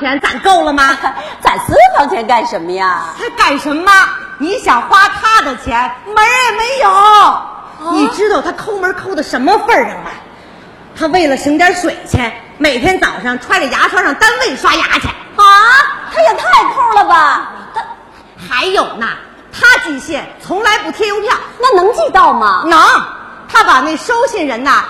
钱，咱够了吗？ 攒私房钱干什么呀？ 他干什么？你想花他的钱，门也没有。你知道他抠门抠到什么份上吗？他为了省点水钱，每天早上揣着牙刷上单位刷牙去。 啊，他也太抠了吧！ 还有呢，他寄信从来不贴邮票。 那能寄到吗？ 能。他把那收信人呐